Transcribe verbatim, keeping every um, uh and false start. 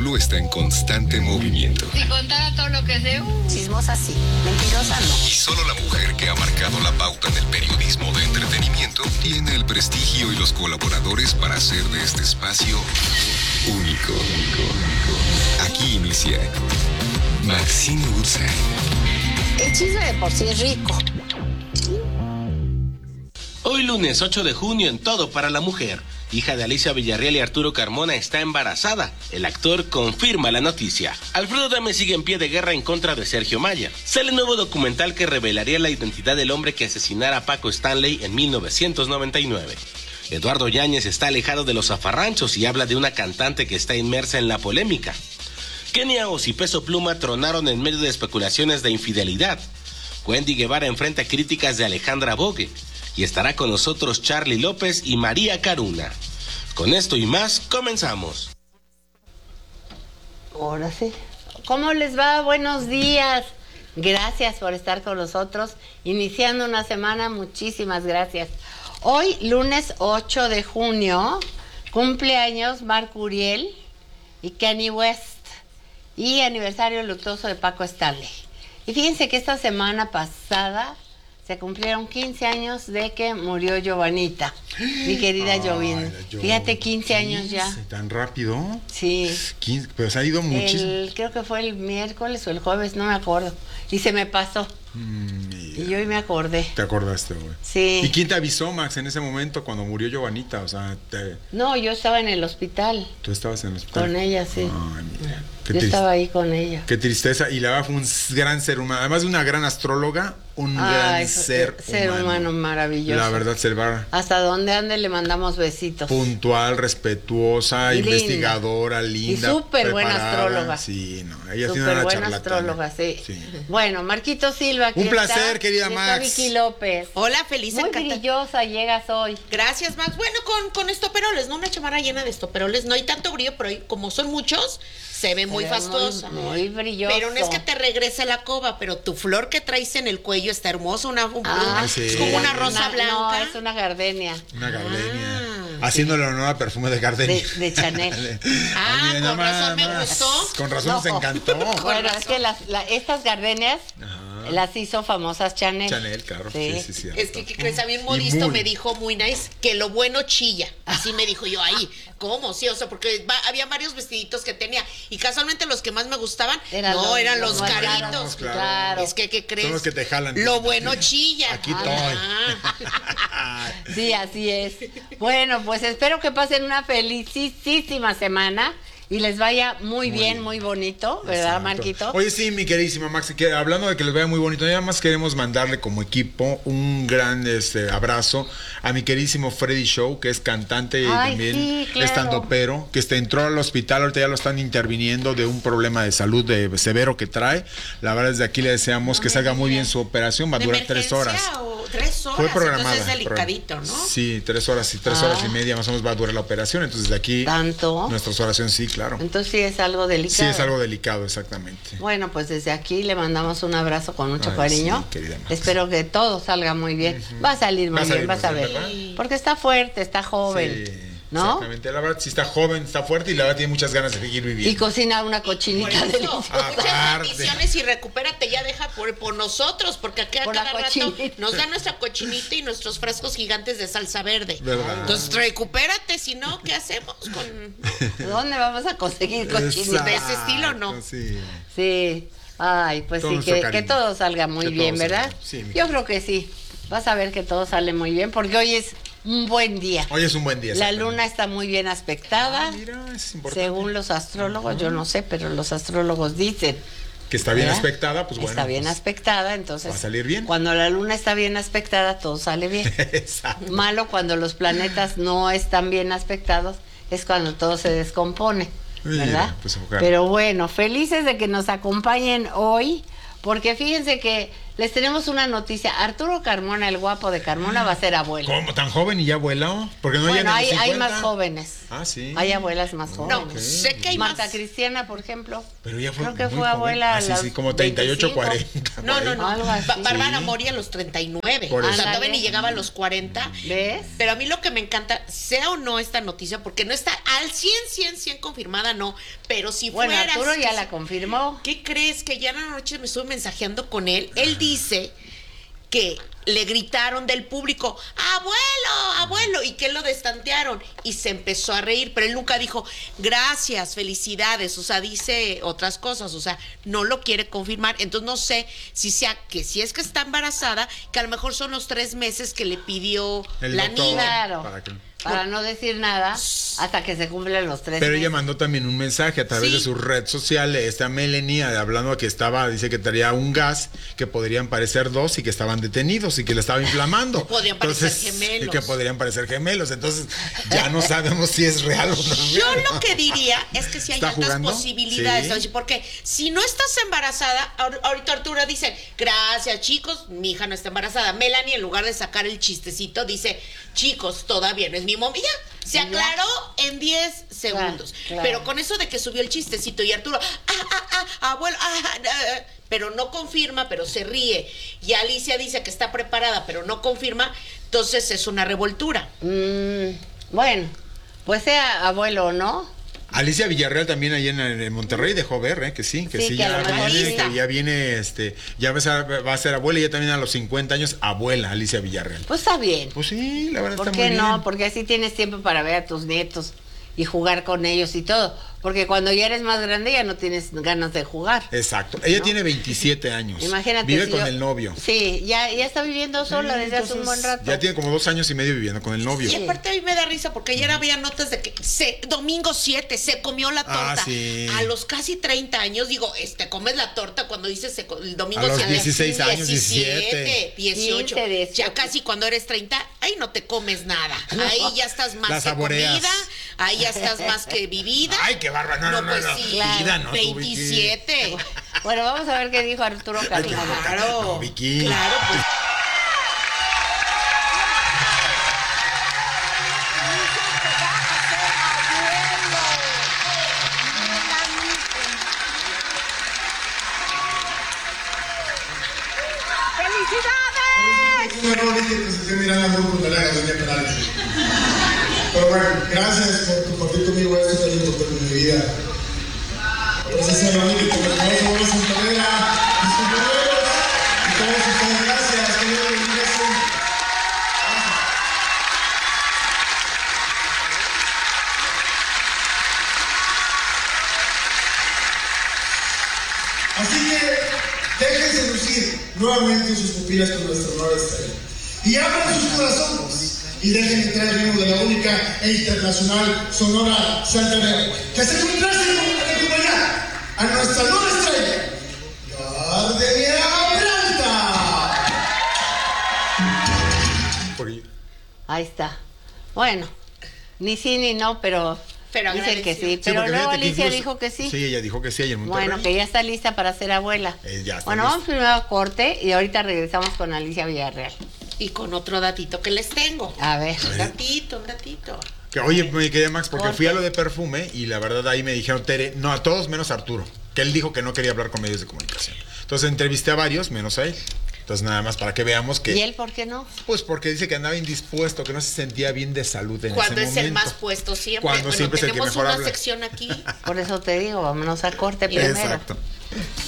pueblo está en constante movimiento. Si contara todo lo que sé, uh, chismosa sí, mentirosa no. Y solo la mujer que ha marcado la pauta en el periodismo de entretenimiento tiene el prestigio y los colaboradores para hacer de este espacio único. Aquí inicia Maxine Woodside. El chisme de por sí es rico. Hoy lunes ocho de junio en Todo para la Mujer. Hija de Alicia Villarreal y Arturo Carmona está embarazada. El actor confirma la noticia. Alfredo Dame sigue en pie de guerra en contra de Sergio Maya. Sale nuevo documental que revelaría la identidad del hombre que asesinara a Paco Stanley en mil novecientos noventa y nueve. Eduardo Yáñez está alejado de los zafarranchos y habla de una cantante que está inmersa en la polémica. Kenia Oz y Peso Pluma tronaron en medio de especulaciones de infidelidad. Wendy Guevara enfrenta críticas de Alejandra Bogue. Y estará con nosotros Charly López y María Caruna. Con esto y más, comenzamos. Ahora sí. ¿Cómo les va? Buenos días. Gracias por estar con nosotros. Iniciando una semana, muchísimas gracias. Hoy, lunes ocho de junio, cumpleaños Marc Uriel y Kanye West. Y aniversario luctuoso de Paco Stanley. Y fíjense que esta semana pasada se cumplieron quince años de que murió Giovanita, mi querida Giovin. Fíjate, quince años ya. ¿Tan rápido? Sí. quince, pero se ha ido muchísimo. El, creo que fue el miércoles o el jueves, no me acuerdo. Y se me pasó. Mm, y yo hoy me acordé. ¿Te acordaste, güey? Sí. ¿Y quién te avisó, Max, en ese momento cuando murió Giovanita? O sea, te... No, yo estaba en el hospital. ¿Tú estabas en el hospital? Con ella, sí. Ay, mira. Qué yo triste. estaba ahí con ella. Qué tristeza. Y la verdad fue un gran ser humano. Además de una gran astróloga, un Ay, gran ser, ser humano. humano maravilloso. La verdad, Selvar. Hasta donde ande le mandamos besitos. Puntual, respetuosa, linda. investigadora, linda. Y súper buena astróloga. Sí, no. Ella súper tiene una buena charlatana. astróloga, sí. sí. Bueno, Marquito Silva. Un placer, está, querida está Max. Vicky López. Hola, feliz, Muy encanta. brillosa llegas hoy. Gracias, Max. Bueno, con, con estoperoles, no una chamarra llena de estoperoles. No hay tanto brillo, pero hay, como son muchos, se ve muy fastuosa. Muy, muy brilloso. Pero no es que te regrese la coba, pero tu flor que traes en el cuello está hermosa. Una, un, ah, una sí. es como una rosa una, blanca. No, es una gardenia. Una gardenia. Ah, Haciéndole honor al perfume de gardenia. De, de Chanel. Ah, Oye, con nada razón me más. gustó. Con razón No. nos encantó. Bueno, es que las, la, estas gardenias Ajá. las hizo famosas Chanel. Chanel, claro. Sí, sí, sí. Es que, ¿qué crees? A mí un modisto me dijo muy nice que lo bueno chilla. Así me dijo yo, ahí, ¿cómo? Sí, o sea, porque va, había varios vestiditos que tenía. Y casualmente los que más me gustaban, eran no, los, eran los, los caritos. caros, claro. claro. Es que, ¿qué crees? Son los que te jalan. Lo bueno chilla. Aquí Ah. estoy. Sí, así es. Bueno, pues espero que pasen una felicísima semana y les vaya muy, muy bien, bien, muy bonito, ¿verdad, exacto. Marquito? Oye, sí, mi queridísima Max, que hablando de que les vaya muy bonito, nada más queremos mandarle como equipo un gran este, abrazo a mi queridísimo Freddy Show, que es cantante y Ay, también sí, claro. estandopero, que este, entró al hospital, ahorita ya lo están interviniendo de un problema de salud de, severo que trae. La verdad, desde aquí le deseamos no que salga muy bien su operación, va a durar tres horas. O tres horas, fue programada. Entonces es delicadito, ¿no? Sí, tres horas y tres ah. horas y media más o menos va a durar la operación, entonces de aquí ¿tanto? Nuestras oraciones, sí, claro. Entonces sí es algo delicado. Sí, es algo delicado, exactamente. Bueno, pues desde aquí le mandamos un abrazo con mucho Ay, cariño. Sí, querida Max. Espero que todo salga muy bien. Uh-huh. Va a salir muy va a salir bien, vas a ver. ¿Verdad? Porque está fuerte, está joven. Sí. ¿No? Exactamente, la verdad sí está joven, está fuerte y la verdad tiene muchas ganas de seguir viviendo. Y cocina una cochinita deliciosa. Muchas bendiciones y recupérate, ya deja por, por nosotros, porque aquí a por cada rato nos da nuestra cochinita y nuestros frascos gigantes de salsa verde. ¿Verdad? Entonces recupérate, si no, ¿qué hacemos con? ¿Dónde vamos a conseguir cochinita? De ese estilo, ¿no? Sí. Sí. Ay, pues todo sí, que, que todo salga muy que bien, ¿verdad? Sí, Yo creo que sí. Vas a ver que todo sale muy bien, porque hoy es un buen día. Hoy es un buen día. La luna está muy bien aspectada. Ah, mira, es importante. Según los astrólogos, uh-huh. yo no sé, pero los astrólogos dicen que está bien ¿verdad? Aspectada, pues bueno. Está bien pues, aspectada, entonces. Va a salir bien. Cuando la luna está bien aspectada, todo sale bien. Exacto. Malo cuando los planetas no están bien aspectados, es cuando todo se descompone, ¿verdad? Mira, pues, pero bueno, felices de que nos acompañen hoy, porque fíjense que les tenemos una noticia. Arturo Carmona, el guapo de Carmona, va a ser abuelo. ¿Cómo? ¿Tan joven y ya abuela? Porque no bueno, ya hay, hay más jóvenes. Ah, sí. Hay abuelas más jóvenes. No, okay. sé que hay Marta más. Cristiana, por ejemplo. Pero ya fue Creo que muy fue abuela joven. a Ah, sí, sí, como treinta y ocho, cuarenta. No, no, no. Algo así. Bárbara Mori a los treinta y nueve. Por o eso. sea, todavía ni llegaba a los cuarenta. ¿Ves? Pero a mí lo que me encanta, sea o no esta noticia, porque no está al cien, cien, cien confirmada, no. Pero si bueno, fuera... Arturo ya que, la confirmó. ¿Qué crees? Que ya en la noche me estuve mensajeando con él. Él dice que le gritaron del público, abuelo, abuelo, y que lo destantearon, y se empezó a reír, pero él nunca dijo, gracias, felicidades, o sea, dice otras cosas, o sea, no lo quiere confirmar, entonces no sé si sea que si es que está embarazada, que a lo mejor son los tres meses que le pidió El la doctor. niña. Claro. ¿Para qué? Para no decir nada hasta que se cumplen los tres Pero meses. ella mandó también un mensaje a través Sí. de su red social, esta Melanie, hablando que estaba, dice que traía un gas, que podrían parecer dos y que estaban detenidos y que le estaba inflamando. Podrían parecer Entonces, gemelos. y que podrían parecer gemelos. Entonces, ya no sabemos si es real o no es Yo real. lo que diría es que si hay ¿Está altas jugando? posibilidades, Sí. porque si no estás embarazada, ahor- ahorita Arturo dice, gracias chicos, mi hija no está embarazada. Melanie, en lugar de sacar el chistecito, dice, chicos, todavía no es mi momia. Se aclaró en diez segundos. claro. Pero con eso de que subió el chistecito y Arturo, ah, ah, ah, abuelo, ah, ah, ah, pero no confirma, pero se ríe. Y Alicia dice que está preparada, pero no confirma, entonces es una revoltura. Mm, bueno, pues sea abuelo o no. Alicia Villarreal también ahí en, en Monterrey dejó ver, ¿eh? que sí, que Sí, sí, que a ya, lo mejor viene, sí. que ya viene, este, ya va a, ser, va a ser abuela y ya también a los cincuenta años, abuela, Alicia Villarreal. Pues está bien. Pues sí, la verdad ¿Por está qué muy no? bien. Porque así tienes tiempo para ver a tus nietos y jugar con ellos y todo. Porque cuando ya eres más grande ya no tienes ganas de jugar. Exacto. Ella ¿no? tiene veintisiete años. Imagínate. Vive si con yo- el novio. Sí, ya, ya está viviendo sola Sí, desde hace un entonces, buen rato. Ya tiene como dos años y medio viviendo con el novio. Y aparte a mí me da risa porque ayer había notas de que se, domingo siete se comió la torta. Ah, sí. A los casi treinta años, digo, este comes la torta cuando dices se co- el domingo A los siete. dieciséis años, diecisiete. dieciocho. quince, dieciocho. Ya casi cuando eres treinta, ahí no te comes nada. Ahí ya estás más La que saboreas. comida, ahí ya estás más que vivida. Ay, qué bárbaro. No, no, no, pues no. sí, Claro. Vida, no, tú, Vicky. veintisiete. Bueno, vamos a ver qué dijo Arturo Ay, Carmona. Claro. No, Vicky. Claro, pues. Un error que se esté mirando a grupo de la Academia Penal. Pero bueno, gracias por compartir conmigo esto tan importante en mi vida. Gracias a Ronnie, que te reconoce por Santa Vera, mis compañeros, y todos ustedes, gracias. Que Dios los bendiga siempre. Así que déjense lucir nuevamente sus pupilas con nuestro honor estrella. Y abran sus corazones y dejen entrar el ritmo de la única e internacional Sonora Santanera. Que se contraste con acompañar a nuestra nueva estrella, Gardenia Planta. Porque- Ahí está. Bueno, ni sí ni no, pero, Pero dicen que agradeció. sí. Sí, Pero porque luego fíjate que Alicia incluso- dijo que sí. Sí, ella dijo que sí ayer en Monterrey. Bueno, que ya está lista para ser abuela. Eh, ya está bueno, lista. vamos primero a corte y ahorita regresamos con Alicia Villarreal. Y con otro datito que les tengo. A ver. Un datito, un datito. Que, oye, me quedé Max, porque ¿Por fui a qué? lo de perfume y la verdad ahí me dijeron, Tere, no, a todos menos a Arturo, que él dijo que no quería hablar con medios de comunicación. Entonces entrevisté a varios, menos a él. Entonces nada más para que veamos que... ¿Y él por qué no? Pues porque dice que andaba indispuesto, que no se sentía bien de salud en Cuando ese es momento. el más puesto siempre. Cuando bueno, siempre es el que tenemos mejor una habla. sección aquí. Por eso te digo, vámonos a corte primero. Exacto.